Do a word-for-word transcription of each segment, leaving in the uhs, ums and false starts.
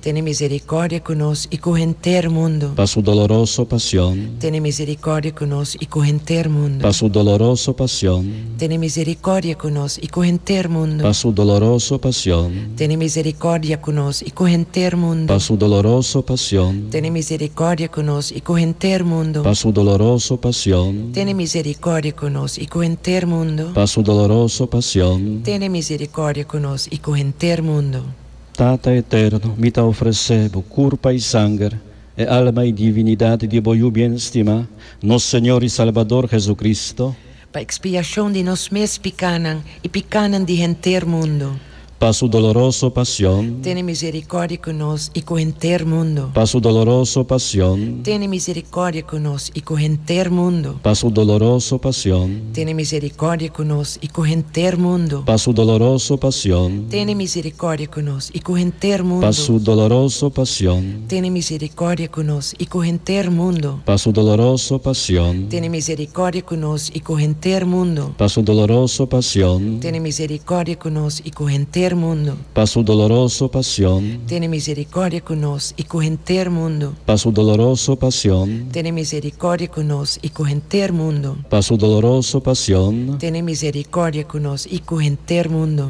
Tiene misericordia conosco e con enter mundo. Pa su doloroso pasión, Tiene misericordia conosco e con enter mundo. pa su doloroso pasión, Tiene misericordia conosco e con enter mundo. pa su doloroso pasión, Tiene misericordia conosco e con enter mundo. pa su doloroso pasión, Tiene misericordia conosco e con enter mundo. pa su doloroso pasión, Tiene misericordia conosco e con enter mundo. pa su doloroso pasión. Tiene misericordia conosco e con enter mundo. Tata eterno, mi te ofrecebo curpa y sangre, e alma y divinidad de voyu bien estima, nos Señor y Salvador Jesucristo, Pa expiação de nos mes picanan e picanan de enter mundo. pa su doloroso pasión, Tiene misericordia conosco e con enter mundo. pa su doloroso pasión, Tiene misericordia conosco e con enter mundo. pa su doloroso pasión, Tiene misericordia conosco e con enter mundo. pa su doloroso pasión, Tiene misericordia conosco e con enter mundo. pa su doloroso pasión, Tiene misericordia conosco e con enter mundo. pa su doloroso pasión, Tiene misericordia conosco e con enter mundo. pa su doloroso pasión, Tiene misericordia conosco e con enter mundo. pa su doloroso pasión, Tiene misericordia conosco e con enter mundo. pa su doloroso pasión, Tiene misericordia conosco e con enter mundo. pa su doloroso pasión. Tiene misericordia conosco e con enter mundo.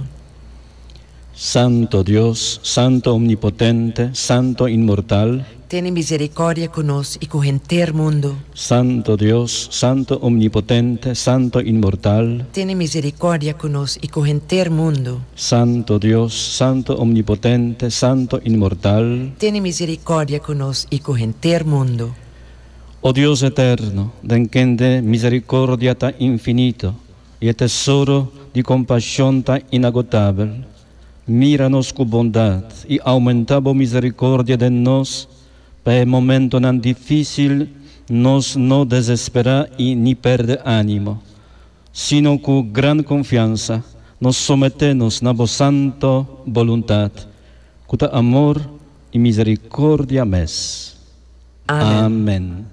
Santo Dios, Santo Omnipotente, Santo Inmortal, Tiene misericordia conosco e con enter mundo. Santo Dios, Santo Omnipotente, Santo Inmortal, Tiene misericordia conosco e con enter mundo. Santo Dios, Santo Omnipotente, Santo Inmortal. Tiene misericordia conosco e con enter mundo. Oh Dios eterno, den quien de misericordia tan infinito y el tesoro de compasión tan inagotable, míranos con bondad y aumentabo misericordia de nos, para el momento tan difícil nos no desespera y ni perde ánimo, sino con gran confianza nos sometemos a vos santo voluntad, con amor y misericordia mes. Amén. Amén.